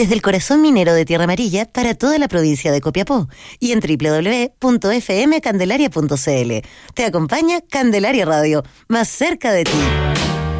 desde el corazón minero de Tierra Amarilla para toda la provincia de Copiapó y en www.fmcandelaria.cl. Te acompaña Candelaria Radio, más cerca de ti.